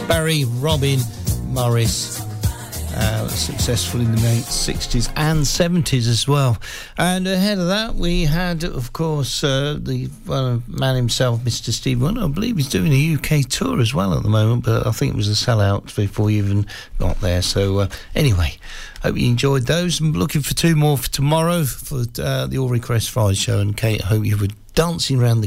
Barry Robin Morris, successful in the late 60s and 70s as well. And ahead of that we had, of course, the man himself, Mr. Stevie Wonder. I believe he's doing a UK tour as well at the moment, but I think it was a sellout before he even got there. So anyway, hope you enjoyed those. I'm looking for two more for tomorrow for the All Request Friday show. And Kate, I hope you were dancing around the